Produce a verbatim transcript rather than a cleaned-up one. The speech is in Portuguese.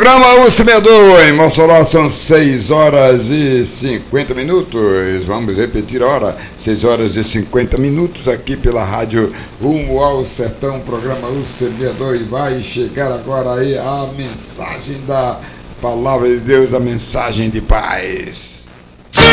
Programa O Semeador, em Mossoró são seis horas e cinquenta minutos. Vamos repetir a hora, seis horas e cinquenta minutos aqui pela rádio Rumo ao Sertão, programa O Semeador. E vai chegar agora aí a mensagem da Palavra de Deus, a mensagem de paz.